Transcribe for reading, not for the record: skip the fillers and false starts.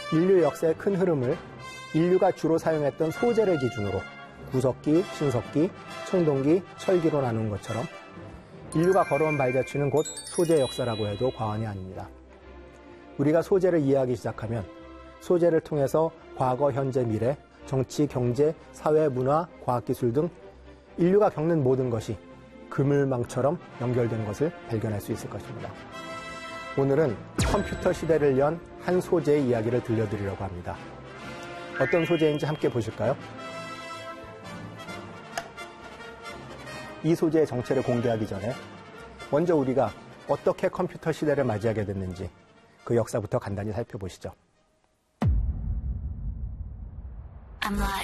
인류 역사의 큰 흐름을 인류가 주로 사용했던 소재를 기준으로 구석기, 신석기, 청동기, 철기로 나눈 것처럼 인류가 걸어온 발자취는 곧 소재 역사라고 해도 과언이 아닙니다. 우리가 소재를 이해하기 시작하면 소재를 통해서 과거, 현재, 미래, 정치, 경제, 사회, 문화, 과학기술 등 인류가 겪는 모든 것이 그물망처럼 연결된 것을 발견할 수 있을 것입니다. 오늘은 컴퓨터 시대를 연 한 소재의 이야기를 들려드리려고 합니다. 어떤 소재인지 함께 보실까요? 이 소재의 정체를 공개하기 전에 먼저 우리가 어떻게 컴퓨터 시대를 맞이하게 됐는지 그 역사부터 간단히 살펴보시죠.